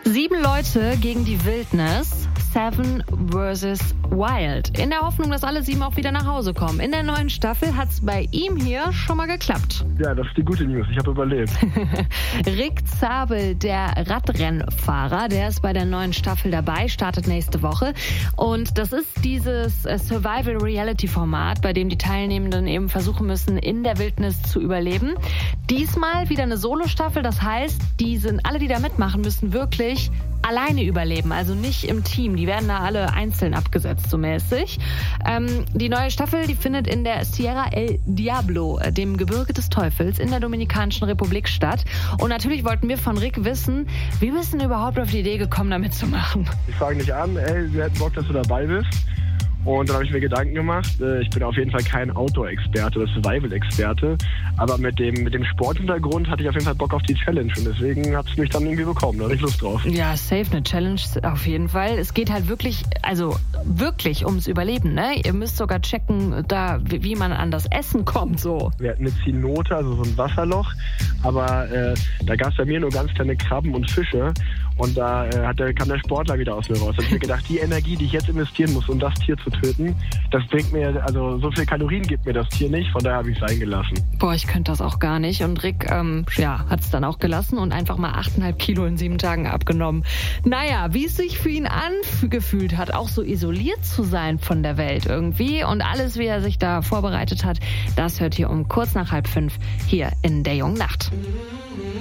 7 Leute gegen die Wildnis. 7 vs. Wild. In der Hoffnung, dass alle 7 auch wieder nach Hause kommen. In der neuen Staffel hat es bei ihm hier schon mal geklappt. Ja, das ist die gute News. Ich habe überlebt. Rick Zabel, der Radrennfahrer, der ist bei der neuen Staffel dabei, startet nächste Woche. Und das ist dieses Survival-Reality-Format, bei dem die Teilnehmenden eben versuchen müssen, in der Wildnis zu überleben. Diesmal wieder eine Solo-Staffel, das heißt, alle, die da mitmachen, müssen wirklich alleine überleben, also nicht im Team. Die werden da alle einzeln abgesetzt, so mäßig. Die neue Staffel, die findet in der Sierra El Diablo, dem Gebirge des Teufels, in der Dominikanischen Republik statt. Und natürlich wollten wir von Rick wissen, wie bist du denn überhaupt auf die Idee gekommen, da mitzumachen? Ich frage dich an, wir hätten Bock, dass du dabei bist. Und dann habe ich mir Gedanken gemacht. Ich bin auf jeden Fall kein Outdoor-Experte oder Survival-Experte. Aber mit dem Sporthintergrund hatte ich auf jeden Fall Bock auf die Challenge. Und deswegen hat es mich dann irgendwie bekommen. Da hatte ich Lust drauf. Ja, safe, eine Challenge auf jeden Fall. Es geht halt wirklich ums Überleben, ne? Ihr müsst sogar checken, wie man an das Essen kommt, so. Wir hatten eine Zinote, also so ein Wasserloch. Aber da gab es bei mir nur ganz kleine Krabben und Fische. Und da kam der Sportler wieder aus mir raus. Da habe ich mir gedacht, die Energie, die ich jetzt investieren muss, um das Tier zu töten, das bringt mir, also so viel Kalorien gibt mir das Tier nicht. Von daher habe ich es sein gelassen. Boah, ich könnte das auch gar nicht. Und Rick, hat es dann auch gelassen und einfach mal 8,5 Kilo in 7 Tagen abgenommen. Naja, wie es sich für ihn angefühlt hat, auch so isoliert zu sein von der Welt irgendwie. Und alles, wie er sich da vorbereitet hat, das hört ihr um kurz nach 4:30 hier in der jungen Nacht.